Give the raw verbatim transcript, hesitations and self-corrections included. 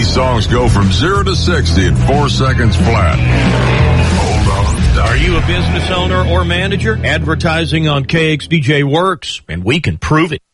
These songs go from zero to sixty in four seconds flat. Hold on. Are you a business owner or manager? Advertising on K X D J works, and we can prove it.